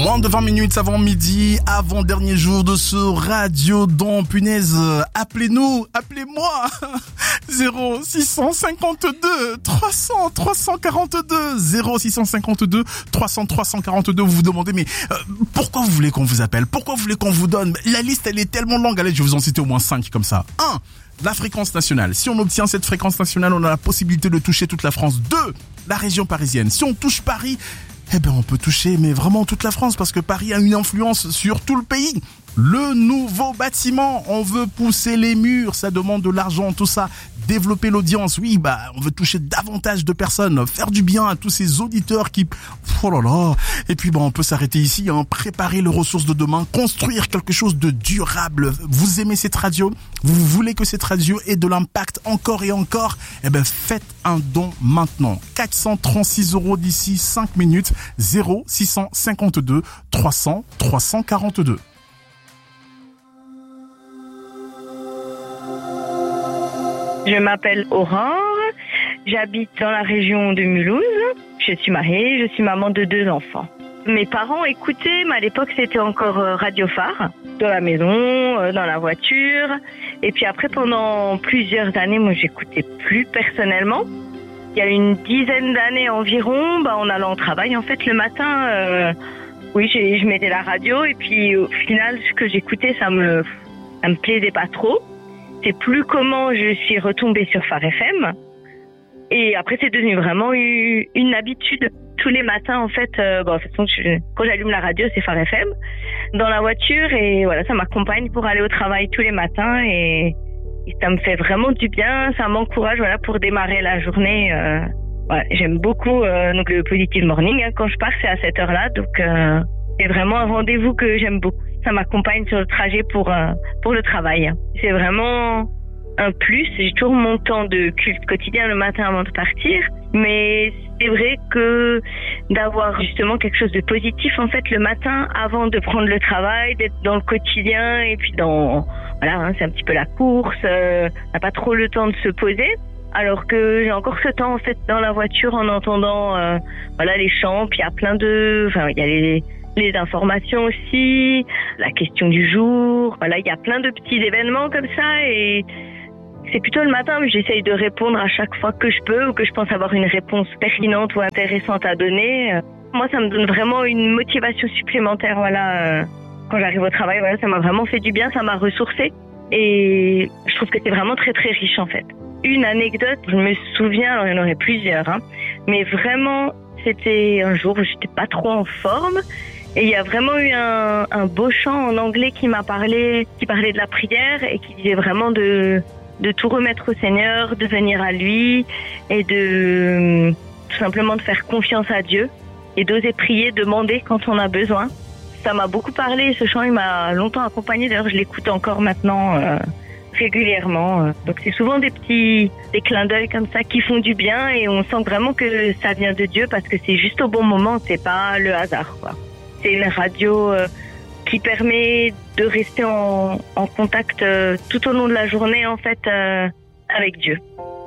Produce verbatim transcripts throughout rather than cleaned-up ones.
Moins de vingt minutes avant midi, avant dernier jour de ce Radio Don. Punaise, appelez-nous, appelez-moi. zéro six cent cinquante-deux trois cents trois cent quarante-deux zéro six cent cinquante-deux trois cents trois cent quarante-deux. Vous vous demandez, mais euh, pourquoi vous voulez qu'on vous appelle? Pourquoi vous voulez qu'on vous donne? La liste, elle est tellement longue. Allez, je vais vous en citer au moins cinq comme ça. un. La fréquence nationale. Si on obtient cette fréquence nationale, on a la possibilité de toucher toute la France. deux. La région parisienne. Si on touche Paris, eh ben on peut toucher mais vraiment toute la France parce que Paris a une influence sur tout le pays. Le nouveau bâtiment, on veut pousser les murs, ça demande de l'argent, tout ça. Développer l'audience, oui, bah on veut toucher davantage de personnes, faire du bien à tous ces auditeurs qui... Oh là là. Et puis bah on peut s'arrêter ici, hein, préparer les ressources de demain, construire quelque chose de durable. Vous aimez cette radio? Vous voulez que cette radio ait de l'impact encore et encore? Eh ben faites un don maintenant. quatre cent trente-six euros d'ici cinq minutes. zéro six cent cinquante-deux trois cents trois cent quarante-deux. Je m'appelle Aurore, j'habite dans la région de Mulhouse, je suis mariée, je suis maman de deux enfants. Mes parents écoutaient, mais à l'époque c'était encore Radio Phare, dans la maison, dans la voiture. Et puis après pendant plusieurs années, moi j'écoutais plus personnellement. Il y a une dizaine d'années environ, bah, en allant au travail, en fait le matin, euh, oui je mettais la radio et puis au final ce que j'écoutais ça me, ça me plaisait pas trop. Je sais plus comment je suis retombée sur Phare F M. Et après, c'est devenu vraiment une, une habitude. Tous les matins, en fait, euh, bon, de toute façon, je, quand j'allume la radio, c'est Phare F M. Dans la voiture, et voilà, ça m'accompagne pour aller au travail tous les matins. Et, et ça me fait vraiment du bien. Ça m'encourage, voilà, pour démarrer la journée. Euh, voilà, j'aime beaucoup euh, donc le Positive Morning. Hein, quand je pars, c'est à cette heure-là. Donc, euh, c'est vraiment un rendez-vous que j'aime beaucoup. Ça m'accompagne sur le trajet pour euh, pour le travail. C'est vraiment un plus. J'ai toujours mon temps de culte quotidien le matin avant de partir, mais c'est vrai que d'avoir justement quelque chose de positif en fait le matin avant de prendre le travail, d'être dans le quotidien et puis dans voilà, hein, c'est un petit peu la course. Euh, on n'a pas trop le temps de se poser. Alors que j'ai encore ce temps en fait dans la voiture en entendant euh, voilà les chants. Puis il y a plein de, enfin il y a les les informations aussi, la question du jour. Voilà, il y a plein de petits événements comme ça et c'est plutôt le matin où j'essaye de répondre à chaque fois que je peux ou que je pense avoir une réponse pertinente ou intéressante à donner. Moi, ça me donne vraiment une motivation supplémentaire. Voilà, quand j'arrive au travail, voilà, ça m'a vraiment fait du bien, ça m'a ressourcée et je trouve que c'est vraiment très très riche en fait. Une anecdote, je me souviens, alors il y en aurait plusieurs, hein, mais vraiment, c'était un jour où j'étais pas trop en forme. Et il y a vraiment eu un, un beau chant en anglais qui m'a parlé, qui parlait de la prière et qui disait vraiment de, de tout remettre au Seigneur, de venir à lui et de tout simplement de faire confiance à Dieu et d'oser prier, demander quand on a besoin. Ça m'a beaucoup parlé, ce chant il m'a longtemps accompagné, d'ailleurs je l'écoute encore maintenant euh, régulièrement. Donc c'est souvent des petits des clins d'œil comme ça qui font du bien et on sent vraiment que ça vient de Dieu parce que c'est juste au bon moment, c'est pas le hasard quoi. C'est une radio euh, qui permet de rester en, en contact euh, tout au long de la journée, en fait, euh, avec Dieu.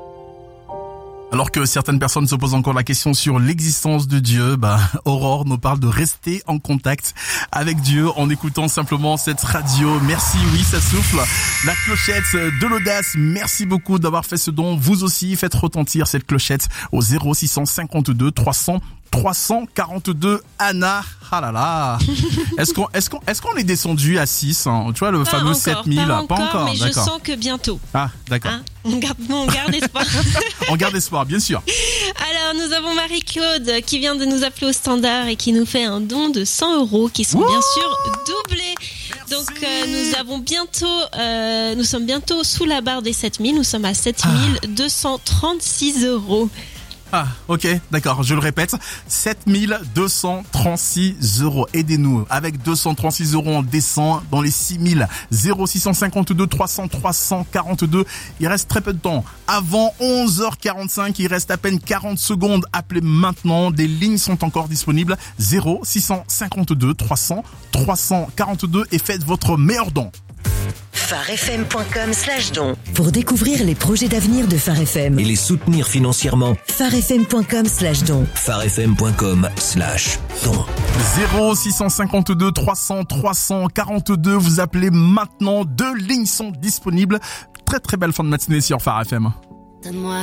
Alors que certaines personnes se posent encore la question sur l'existence de Dieu, bah, Aurore nous parle de rester en contact avec Dieu en écoutant simplement cette radio. Merci, oui, ça souffle. La clochette de l'audace, merci beaucoup d'avoir fait ce don. Vous aussi, faites retentir cette clochette au zéro six cent cinquante-deux trois cents trois cent quarante-deux. Anna, ah là là. Est-ce qu'on, est-ce qu'on, est-ce qu'on est descendu à six, hein, tu vois, le pas fameux encore, sept mille? Pas encore, pas encore, mais d'accord. je sens que bientôt. Ah, d'accord. Hein, on garde, on garde espoir. On garde espoir, bien sûr. Alors, nous avons Marie-Claude qui vient de nous appeler au standard et qui nous fait un don de cent euros qui sont Wouh bien sûr doublés. Merci. Donc, euh, nous avons bientôt, euh, nous sommes bientôt sous la barre des sept mille. Nous sommes à sept mille deux cent trente-six euros. Ah, ok, d'accord, je le répète, sept mille deux cent trente-six euros. Aidez-nous. Avec deux cent trente-six euros, on descend dans les six mille. zéro six cent cinquante-deux trois cents trois cent quarante-deux. Il reste très peu de temps. Avant onze heures quarante-cinq, il reste à peine quarante secondes. Appelez maintenant. Des lignes sont encore disponibles. zéro six cent cinquante-deux trois cents trois cent quarante-deux et faites votre meilleur don. pharefm.com slash don. Pour découvrir les projets d'avenir de Phare F M et les soutenir financièrement, pharefm.com slash don. pharefm.com slash don. zéro six cent cinquante-deux trois cents trois cent quarante-deux, vous appelez maintenant, deux lignes sont disponibles. Très très belle fin de matinée sur Phare F M. Donne-moi